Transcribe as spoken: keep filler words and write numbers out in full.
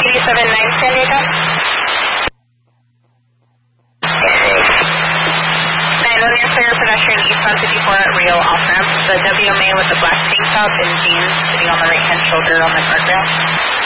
three seven nine San Diego. nine one zero clear pedestrian east on fifty-four at Rio off-ramp. The W M A with the black tank top and jeans sitting on the right-hand shoulder on the guardrail.